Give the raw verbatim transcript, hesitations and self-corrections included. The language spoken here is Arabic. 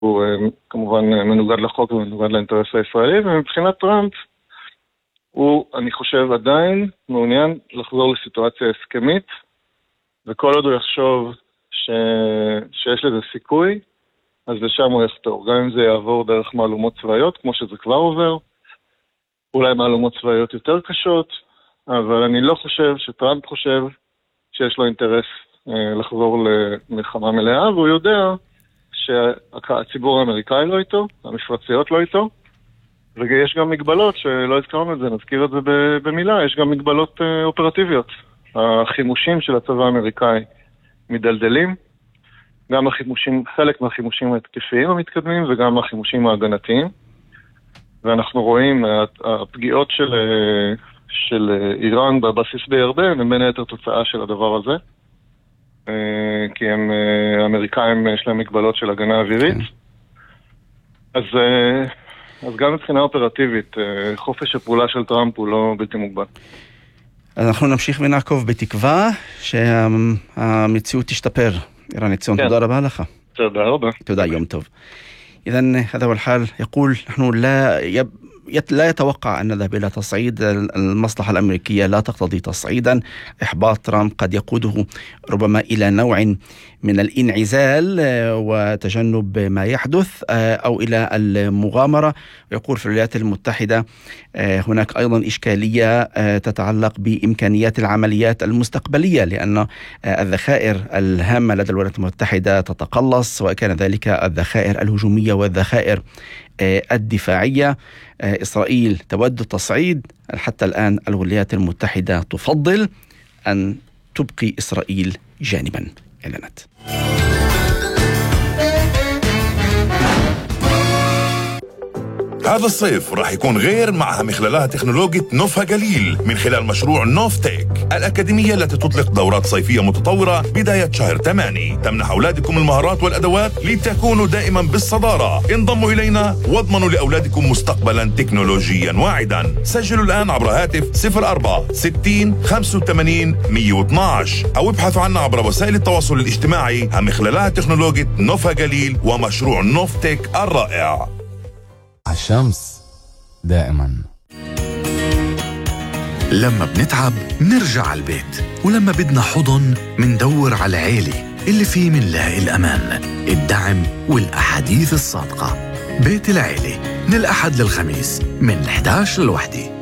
הוא כמובן מנוגד לחוק ומנוגד לאינטרס הישראלי, ומבחינת טראמפ הוא, אני חושב, עדיין מעוניין לחזור לסיטואציה הסכמית, וכל עוד הוא יחשוב ש... שיש לזה סיכוי, אז לשם הוא יחתור. גם אם זה יעבור דרך מהלומות צבאיות, כמו שזה כבר עובר, אולי מהלומות צבאיות יותר קשות, אבל אני לא חושב שטראמפ חושב שיש לו אינטרס אה, לחזור למלחמה מלאה, והוא יודע שהציבור האמריקאי לא איתו, המפרציות לא איתו, ויש גם מגבלות שלא הזכרנו את זה, נזכיר את זה במילה, יש גם מגבלות אה, אופרטיביות. החימושים של הצבא האמריקאי מדלדלים, גם החימושים, חלק מהחימושים ההתקפיים המתקדמים וגם החימושים ההגנתיים. ואנחנו רואים הפגיעות של, של איראן בבסיס בירדן הם בין היתר תוצאה של הדבר הזה. כי הם, האמריקאים יש להם מגבלות של הגנה אווירית. אז, אז גם מבחינה אופרטיבית, חופש הפעולה של טראמפ הוא לא בלתי מוגבל. אז אנחנו נמשיך ונעקוב בתקווה שהמציאות תשתפר. إيران إتسون تدار بالخا تدار با تدار يوم توب. إذن هذا هو الحال. يقول نحن لا يب لا يتوقع أن نذهب إلى تصعيد. المصلحة الأمريكية لا تقتضي تصعيدا. إحباط ترامب قد يقوده ربما إلى نوع من الانعزال وتجنب ما يحدث أو إلى المغامرة. ويقول في الولايات المتحدة هناك أيضا إشكالية تتعلق بإمكانيات العمليات المستقبلية، لأن الذخائر الهامة لدى الولايات المتحدة تتقلص، وكان ذلك الذخائر الهجومية والذخائر الدفاعية. إسرائيل تود التصعيد. حتى الآن الولايات المتحدة تفضل أن تبقي إسرائيل جانبا. إعلانات. هذا الصيف راح يكون غير مع مخللها تكنولوجيا نوفا جليل من خلال مشروع نوفتيك، الأكاديمية التي تطلق دورات صيفية متطورة بداية شهر ثمانية تمنح أولادكم المهارات والأدوات لتكونوا دائما بالصدارة. انضموا إلينا واضمنوا لأولادكم مستقبلا تكنولوجيا واعدا. سجلوا الآن عبر هاتف صفر أربعة ستين خمسة وثمانين مية واثناشر أو ابحثوا عنا عبر وسائل التواصل الاجتماعي عن مخللها تكنولوجيا نوفا جليل ومشروع نوفتيك الرائع. الشمس دائما. لما بنتعب نرجع البيت، ولما بدنا حضن مندور على العيلة اللي فيه منلاقي الأمان، الدعم والأحاديث الصادقة. بيت العيلة من الأحد للخميس من الحداش للوحدة.